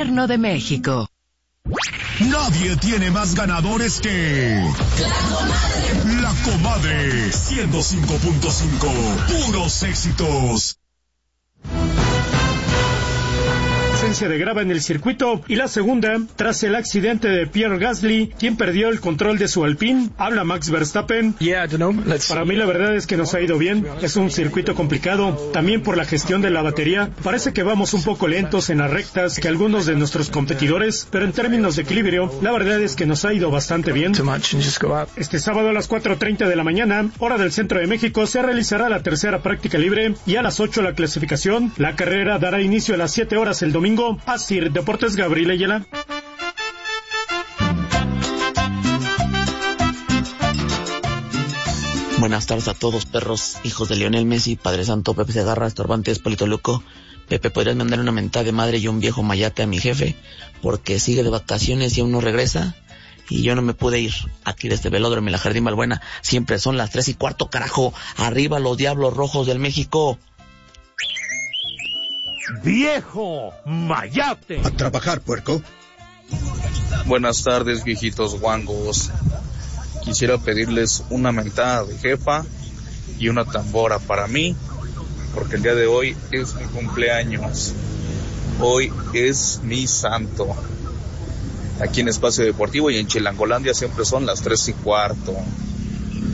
Gobierno de México. Nadie tiene más ganadores que La Comadre 105.5, puros éxitos. Ausencia de grava en el circuito, y la segunda, tras el accidente de Pierre Gasly, quien perdió el control de su Alpine. Habla Max Verstappen. Para mí la verdad es que nos ha ido bien, es un circuito complicado, también por la gestión de la batería. Parece que vamos un poco lentos en las rectas que algunos de nuestros competidores, pero en términos de equilibrio, la verdad es que nos ha ido bastante bien. Este sábado a las 4:30 de la mañana, hora del centro de México, se realizará la tercera práctica libre, y a las 8 la clasificación. La carrera dará inicio a las 7 horas el domingo. Asir Deportes, Gabriel Ayala. Buenas tardes a todos, perros, hijos de Lionel Messi, Padre Santo, Pepe Segarra, Estorbantes, Polito Loco. Pepe, ¿podrías mandar una mentada de madre y un viejo mayate a mi jefe? Porque sigue de vacaciones y aún no regresa. Y yo no me pude ir aquí de este velódromo en la Jardín Balbuena. Siempre son las 3:15, carajo. Arriba los Diablos Rojos del México. ¡Viejo mayate! A trabajar, puerco. Buenas tardes, viejitos guangos. Quisiera pedirles una mentada de jefa y una tambora para mí, porque el día de hoy es mi cumpleaños. Hoy es mi santo. Aquí en Espacio Deportivo y en Chilangolandia siempre son las 3:15.